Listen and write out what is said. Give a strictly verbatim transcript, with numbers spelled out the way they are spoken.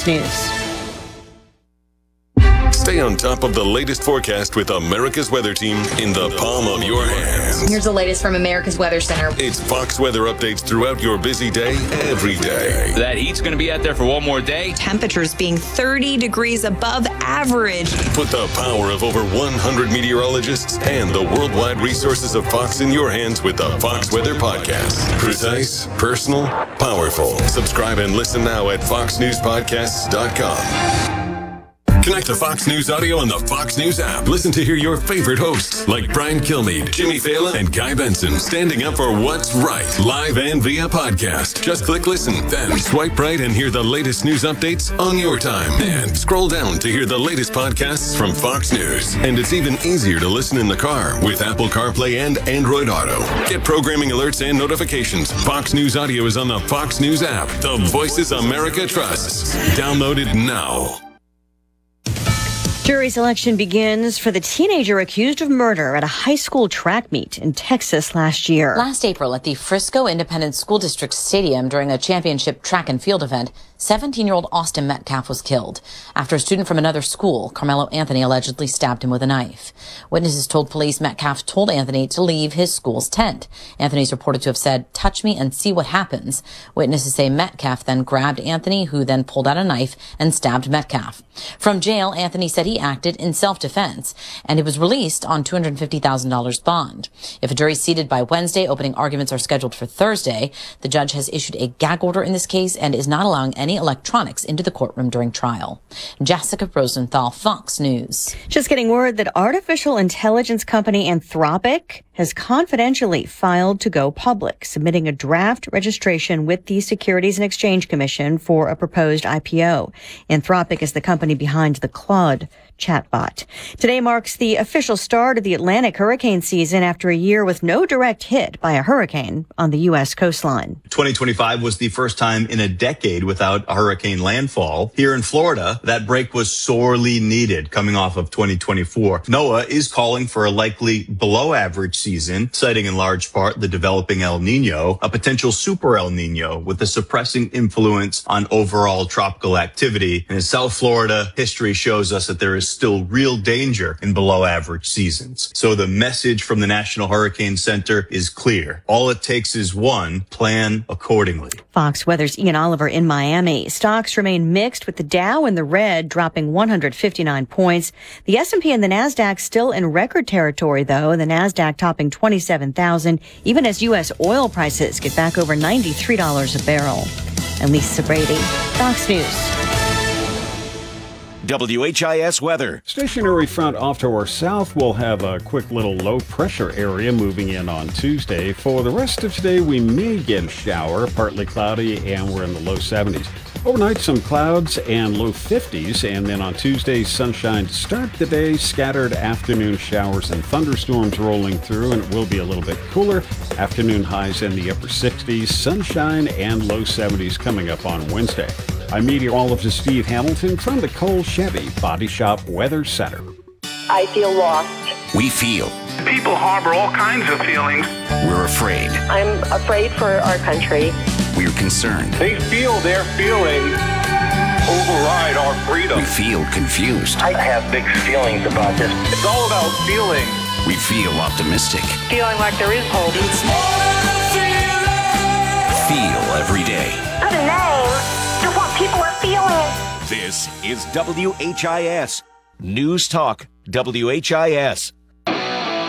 Fox News. Stay on top of the latest forecast with America's Weather Team in the palm of your hands. Here's the latest from America's Weather Center. It's Fox weather updates throughout your busy day, every day. That heat's going to be out there for one more day. Temperatures being thirty degrees above average. Put the power of over one hundred meteorologists and the worldwide resources of Fox in your hands with the Fox Weather Podcast. Precise, personal, powerful. Subscribe and listen now at fox news podcasts dot com. Connect to Fox News Audio on the Fox News app. Listen to hear your favorite hosts like Brian Kilmeade, Jimmy Fallon, and Guy Benson standing up for what's right, live and via podcast. Just click listen, then swipe right and hear the latest news updates on your time. And scroll down to hear the latest podcasts from Fox News. And it's even easier to listen in the car with Apple CarPlay and Android Auto. Get programming alerts and notifications. Fox News Audio is on the Fox News app. The voices America trusts. Download it now. Jury selection begins for the teenager accused of murder at a high school track meet in Texas last year. Last April at the Frisco Independent School District Stadium during a championship track and field event, seventeen-year-old Austin Metcalf was killed after a student from another school, Carmelo Anthony, allegedly stabbed him with a knife. Witnesses told police Metcalf told Anthony to leave his school's tent. Anthony's reported to have said, "Touch me and see what happens." Witnesses say Metcalf then grabbed Anthony, who then pulled out a knife and stabbed Metcalf. From jail, Anthony said he acted in self-defense, and he was released on two hundred fifty thousand dollars bond. If a jury is seated by Wednesday, opening arguments are scheduled for Thursday. The judge has issued a gag order in this case and is not allowing any electronics into the courtroom during trial. Jessica Rosenthal, Fox News. Just getting word that artificial intelligence company Anthropic has confidentially filed to go public, submitting a draft registration with the Securities and Exchange Commission for a proposed I P O. Anthropic is the company behind the Claude chatbot. Today marks the official start of the Atlantic hurricane season after a year with no direct hit by a hurricane on the U S coastline. twenty twenty-five was the first time in a decade without a hurricane landfall. Here in Florida, that break was sorely needed coming off of twenty twenty-four. NOAA is calling for a likely below average season, citing in large part the developing El Nino, a potential super El Nino with a suppressing influence on overall tropical activity. And in South Florida, history shows us that there is still real danger in below average seasons. So the message from the National Hurricane Center is clear. All it takes is one, plan accordingly. Fox Weather's Ian Oliver in Miami. Stocks remain mixed with the Dow in the red, dropping one hundred fifty-nine points. The S and P and the NASDAQ still in record territory, though. The NASDAQ topping twenty-seven thousand, even as U S oil prices get back over ninety-three dollars a barrel. And Lisa Brady, Fox News. W H I S weather. Stationary front off to our south will have a quick little low pressure area moving in on Tuesday. For the rest of today, we may get a shower, partly cloudy, and we're in the low seventies. Overnight, some clouds and low fifties, and then on Tuesday, sunshine to start the day, scattered afternoon showers and thunderstorms rolling through, and it will be a little bit cooler. Afternoon highs in the upper sixties, sunshine and low seventies coming up on Wednesday. I'm meteorologist Steve Hamilton from the Cole Chevy Body Shop Weather Center. I feel lost. We feel. People harbor all kinds of feelings. We're afraid. I'm afraid for our country. We're concerned. They feel their feelings override our freedom. We feel confused. I have mixed feelings about this. It's all about feeling. We feel optimistic. Feeling like there is hope. It's more than a feeling. Feel every day. Put a name to what people are feeling. This is W H I S. News Talk W H I S.